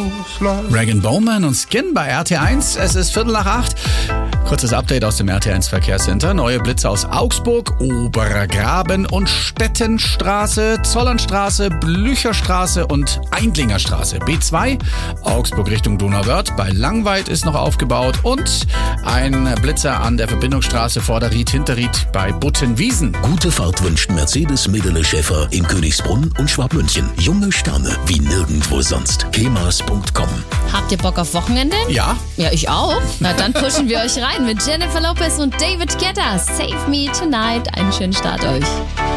Regan Bowman und Skin bei RT1. Es ist 7:45. Kurzes Update aus dem RT1 Verkehrscenter. Neue Blitze aus Augsburg, Oberer Graben und Stettenstraße, Zollernstraße, Blücherstraße und Eindlinger Straße. B2, Augsburg Richtung Donauwörth. Bei Langweid ist noch aufgebaut. Und ein Blitzer an der Verbindungsstraße Vorderried-Hinterried bei Buttenwiesen. Gute Fahrt wünscht Mercedes Medele Schäfer in Königsbrunn und Schwabmünchen. Junge Sterne wie nirgendwo sonst. kemas.com. Habt ihr Bock auf Wochenende? Ja. Ja, ich auch. Na, dann pushen wir euch rein mit Jennifer Lopez und David Guetta. Save Me Tonight. Einen schönen Start euch.